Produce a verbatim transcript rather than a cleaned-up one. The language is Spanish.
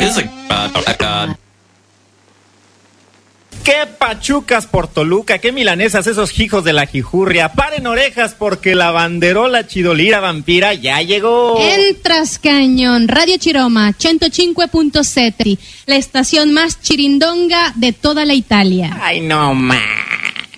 ¡Qué pachucas por Toluca! ¡Qué milanesas esos hijos de la jijurria! ¡Paren orejas porque la banderola chidolira vampira ya llegó! Entras cañón, Radio Chiroma, ciento cinque punto sette, la estación más chirindonga de toda la Italia. ¡Ay, no más!